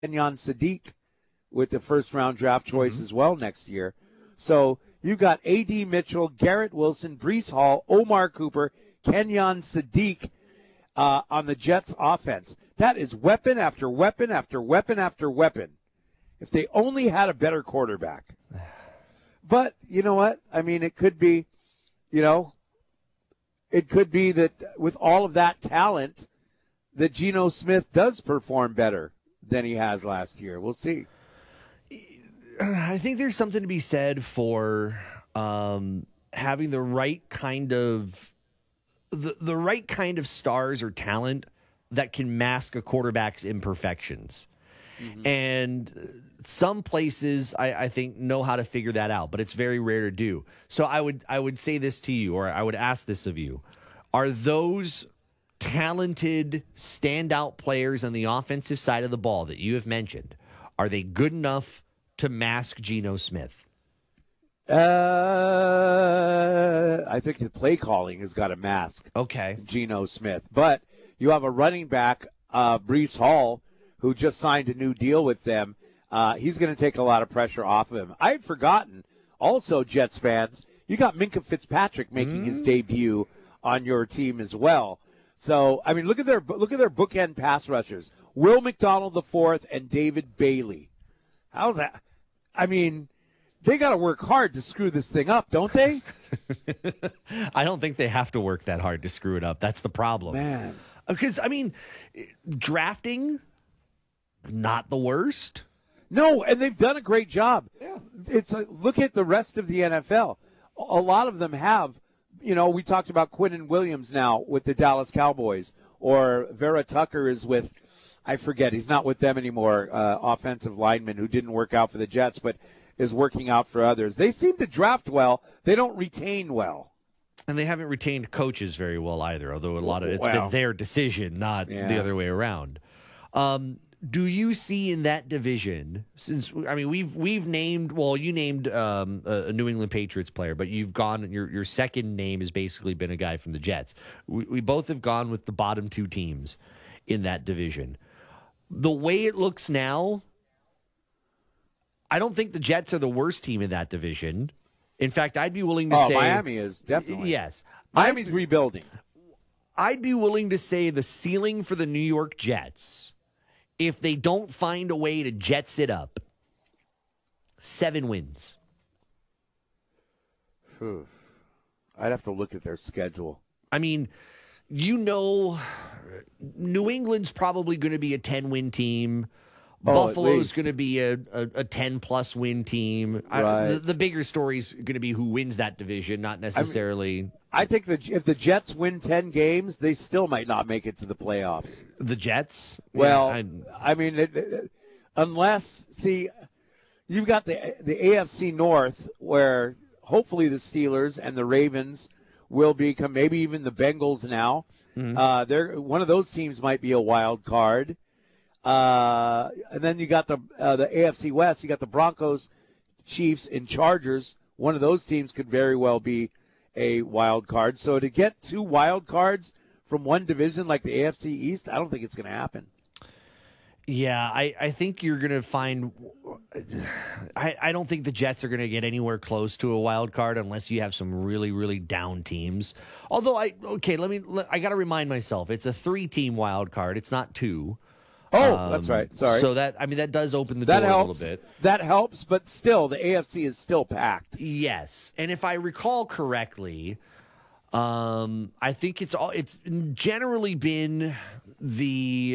Kenyon Sadiq with the first-round draft choice as well next year. So you got A.D. Mitchell, Garrett Wilson, Breece Hall, Omar Cooper, Kenyon Sadiq on the Jets offense. That is weapon after weapon after weapon after weapon. If they only had a better quarterback. But you know what? I mean, it could be, it could be that with all of that talent, that Geno Smith does perform better than he has last year. We'll see. I think there's something to be said for having the right kind of the right kind of stars or talent that can mask a quarterback's imperfections. Mm-hmm. And some places I think know how to figure that out, but it's very rare to do. So I would say this to you, or I would ask this of you. Are those talented standout players on the offensive side of the ball that you have mentioned, are they good enough to mask Geno Smith? I think the play calling has got to mask Geno Smith. But you have a running back, Breece Hall, who just signed a new deal with them. He's going to take a lot of pressure off of him. I had forgotten, also, Jets fans, you got Minkah Fitzpatrick making his debut on your team as well. So, I mean, look at their bookend pass rushers. Will McDonald IV and David Bailey. How's that? I mean, they got to work hard to screw this thing up, don't they? I don't think they have to work that hard to screw it up. That's the problem. Man. Because, I mean, drafting, not the worst. No, and they've done a great job. Yeah. It's look at the rest of the NFL. A lot of them have, we talked about Quinnen Williams now with the Dallas Cowboys, or Vera Tucker is with, I forget, he's not with them anymore, offensive lineman who didn't work out for the Jets, but is working out for others. They seem to draft well. They don't retain well. And they haven't retained coaches very well either, although it's been their decision, not the other way around. Do you see in that division, we've named, you named a New England Patriots player, but you've gone, your second name has basically been a guy from the Jets. We both have gone with the bottom two teams in that division. The way it looks now, I don't think the Jets are the worst team in that division. In fact, I'd be willing to say Miami is definitely. Yes. Miami's rebuilding. I'd be willing to say the ceiling for the New York Jets, if they don't find a way to Jets it up, 7 wins. I'd have to look at their schedule. I mean, New England's probably going to be a 10-win team. Buffalo's going to be a 10-plus win team. Right. The bigger story's going to be who wins that division, not necessarily. I think that if the Jets win 10 games, they still might not make it to the playoffs. The Jets? Well, unless, you've got the AFC North where hopefully the Steelers and the Ravens will become, maybe even the Bengals now. Mm-hmm. One of those teams might be a wild card. And then you got the AFC West. You got the Broncos, Chiefs, and Chargers. One of those teams could very well be a wild card. So to get 2 wild cards from one division like the AFC East, I don't think it's going to happen. Yeah, I think you're going to find – I don't think the Jets are going to get anywhere close to a wild card unless you have some really, really down teams. Although, I got to remind myself, it's a 3-team wild card. It's not 2. Oh, that's right. Sorry. So that does open the door a little bit. That helps, but still, the AFC is still packed. Yes, and if I recall correctly, I think it's generally been the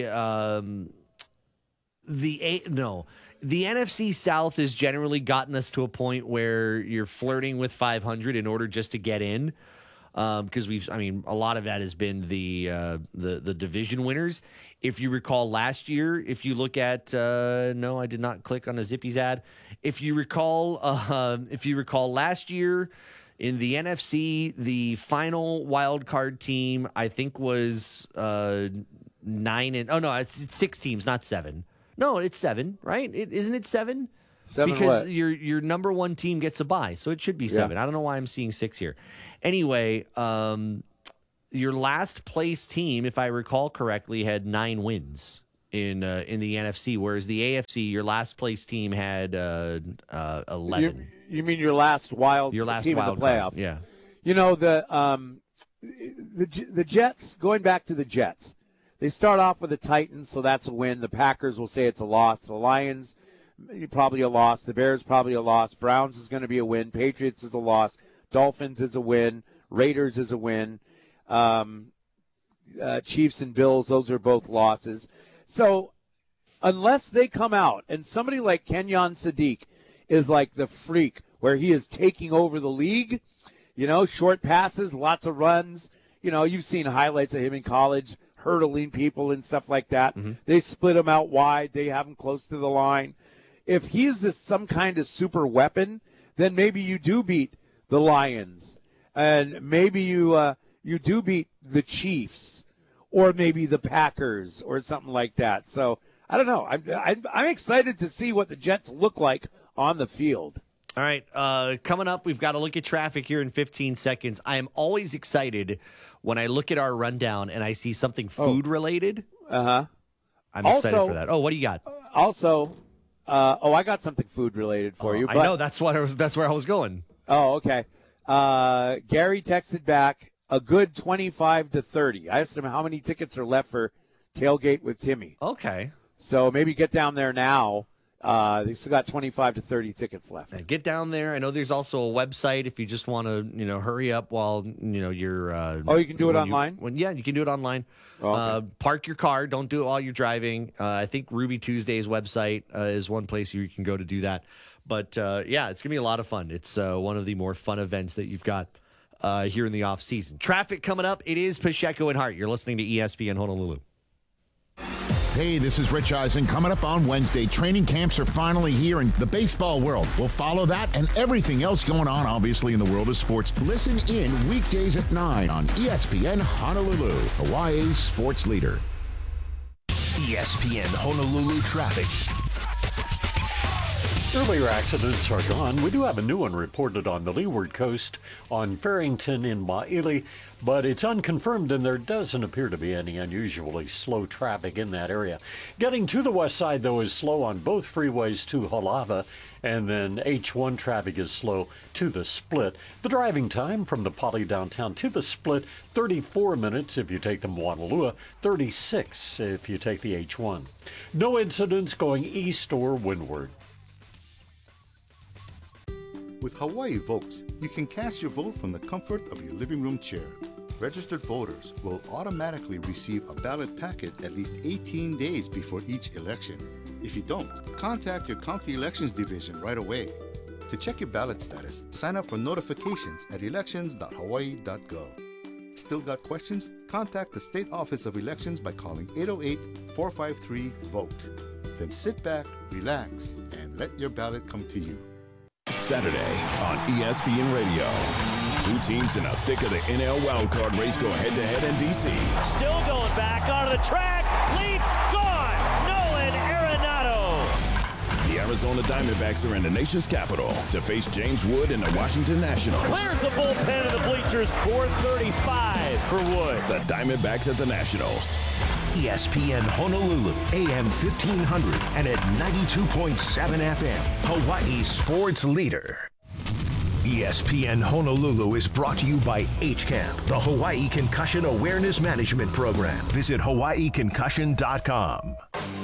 NFC South has generally gotten us to a point where you're flirting with 500 in order just to get in. Because a lot of that has been the division winners. If you recall last year, if you look at no, I did not click on the Zippy's ad. If you recall last year in the NFC, the final wild card team I think was 9 and it's 6 teams, not 7. No, it's 7, right? Isn't it 7? 7 because what? your number 1 team gets a bye, so it should be 7. Yeah. I don't know why I'm seeing 6 here. Anyway, your last place team, if I recall correctly, had 9 wins in the NFC, whereas the AFC, your last place team had 11. You mean your last team wild in the playoff? Card, yeah. You know, the Jets, going back to the Jets, they start off with the Titans, so that's a win. The Packers will say it's a loss. The Lions, probably a loss. The Bears, probably a loss. Browns is going to be a win. Patriots is a loss. Dolphins is a win. Raiders is a win. Chiefs and Bills, those are both losses. So unless they come out, and somebody like Kenyon Sadiq is like the freak where he is taking over the league, short passes, lots of runs. You've seen highlights of him in college, hurdling people and stuff like that. Mm-hmm. They split him out wide. They have him close to the line. If he is some kind of super weapon, then maybe you do beat the Lions, and maybe you do beat the Chiefs, or maybe the Packers, or something like that. So I don't know. I'm excited to see what the Jets look like on the field. All right, coming up, we've got to look at traffic here in 15 seconds. I am always excited when I look at our rundown and I see something food-related. Uh-huh. I'm excited for that. Oh, what do you got? Also, I got something food-related for you. I know, that's where I was going. Oh, okay. Gary texted back a good 25 to 30. I asked him how many tickets are left for Tailgate with Timmy. Okay. So maybe get down there now. They still got 25 to 30 tickets left. Get down there. I know there's also a website if you just want to, hurry up while, you're. You can do it online? You can do it online. Oh, okay. Park your car. Don't do it while you're driving. I think Ruby Tuesday's website is one place you can go to do that. But, it's going to be a lot of fun. It's one of the more fun events that you've got here in the off season. Traffic coming up. It is Pacheco and Hart. You're listening to ESPN Honolulu. Hey, this is Rich Eisen. Coming up on Wednesday, training camps are finally here in the baseball world. We'll follow that and everything else going on, obviously, in the world of sports. Listen in weekdays at 9 on ESPN Honolulu, Hawaii's sports leader. ESPN Honolulu traffic. Earlier accidents are gone. We do have a new one reported on the leeward coast on Farrington in Maili, but it's unconfirmed and there doesn't appear to be any unusually slow traffic in that area. Getting to the west side, though, is slow on both freeways to Halava, and then H1 traffic is slow to the Split. The driving time from the Poly downtown to the Split, 34 minutes if you take the Moanalua, 36 if you take the H1. No incidents going east or windward. With Hawaii Votes, you can cast your vote from the comfort of your living room chair. Registered voters will automatically receive a ballot packet at least 18 days before each election. If you don't, contact your county elections division right away. To check your ballot status, sign up for notifications at elections.hawaii.gov. Still got questions? Contact the State Office of Elections by calling 808-453-VOTE. Then sit back, relax, and let your ballot come to you. Saturday on ESPN Radio. Two teams in the thick of the NL wildcard race go head-to-head in D.C. Still going back onto the track. Leaps gone. Nolan Arenado. The Arizona Diamondbacks are in the nation's capital to face James Wood and the Washington Nationals. Clears the bullpen of the bleachers. 435 for Wood. The Diamondbacks at the Nationals. ESPN Honolulu, AM 1500 and at 92.7 FM, Hawaii sports leader. ESPN Honolulu is brought to you by HCAMP, the Hawaii Concussion Awareness Management Program. Visit hawaiiconcussion.com.